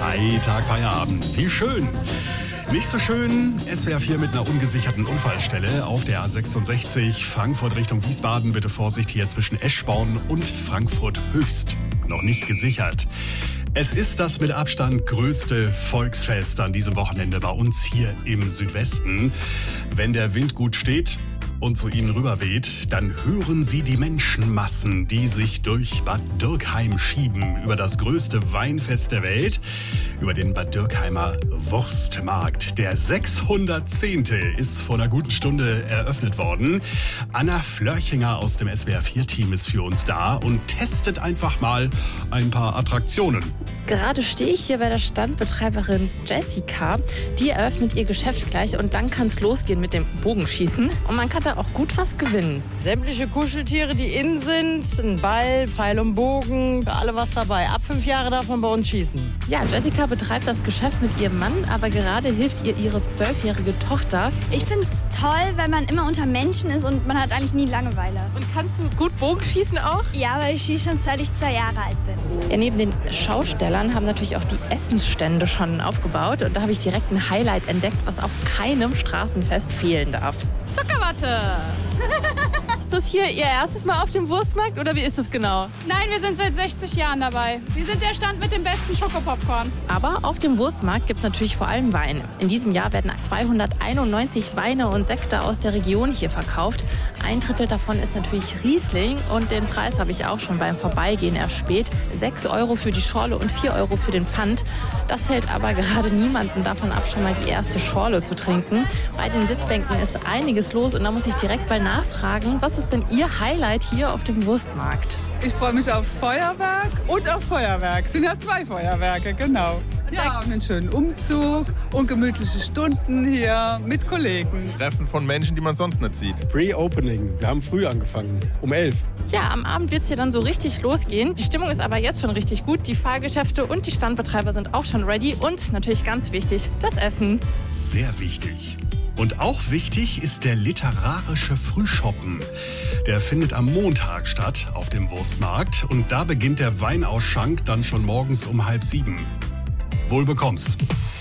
Freitag, Feierabend. Wie schön. Nicht so schön, SWR 4 mit einer ungesicherten Unfallstelle auf der A66 Frankfurt Richtung Wiesbaden. Bitte Vorsicht hier zwischen Eschborn und Frankfurt Höchst. Noch nicht gesichert. Es ist das mit Abstand größte Volksfest an diesem Wochenende bei uns hier im Südwesten. Wenn der Wind gut steht und zu Ihnen rüberweht, dann hören Sie die Menschenmassen, die sich durch Bad Dürkheim schieben, über das größte Weinfest der Welt, über den Bad Dürkheimer Wurstmarkt. Der 610. ist vor einer guten Stunde eröffnet worden. Anna Flörchinger aus dem SWR 4-Team ist für uns da und testet einfach mal ein paar Attraktionen. Gerade stehe ich hier bei der Standbetreiberin Jessica. Die eröffnet ihr Geschäft gleich und dann kann es losgehen mit dem Bogenschießen. Und man kann da auch gut was gewinnen. Sämtliche Kuscheltiere, die in sind, ein Ball, Pfeil und Bogen, alle was dabei. Ab 5 Jahre darf man bei uns schießen. Ja, Jessica betreibt das Geschäft mit ihrem Mann, aber gerade hilft ihr ihre 12-jährige Tochter. Ich finde es toll, weil man immer unter Menschen ist und man hat eigentlich nie Langeweile. Und kannst du gut Bogenschießen auch? Ja, weil ich schieße schon seit ich 2 Jahre alt bin. Ja, neben den Schaustellern haben natürlich auch die Essensstände schon aufgebaut. Und da habe ich direkt ein Highlight entdeckt, was auf keinem Straßenfest fehlen darf. Zuckerwatte! Ist das hier Ihr erstes Mal auf dem Wurstmarkt oder wie ist das genau? Nein, wir sind seit 60 Jahren dabei. Wir sind der Stand mit dem besten Schokopopcorn. Aber auf dem Wurstmarkt gibt es natürlich vor allem Wein. In diesem Jahr werden 291 Weine und Sekte aus der Region hier verkauft. 1/3 davon ist natürlich Riesling und den Preis habe ich auch schon beim Vorbeigehen erspäht. 6 € für die Schorle und 4 € für den Pfand. Das hält aber gerade niemanden davon ab, schon mal die erste Schorle zu trinken. Bei den Sitzbänken ist einiges los und da muss ich direkt mal nachfragen, was ist denn Ihr Highlight hier auf dem Wurstmarkt? Ich freue mich aufs Feuerwerk und aufs Feuerwerk. Es sind ja 2 Feuerwerke, genau. Ja, und einen schönen Umzug und gemütliche Stunden hier mit Kollegen. Treffen von Menschen, die man sonst nicht sieht. Pre-Opening. Wir haben früh angefangen, um 11. Ja, am Abend wird es hier dann so richtig losgehen. Die Stimmung ist aber jetzt schon richtig gut. Die Fahrgeschäfte und die Standbetreiber sind auch schon ready. Und natürlich ganz wichtig, das Essen. Sehr wichtig. Und auch wichtig ist der literarische Frühschoppen. Der findet am Montag statt auf dem Wurstmarkt. Und da beginnt der Weinausschank dann schon morgens um 6:30. Wohl bekomm's.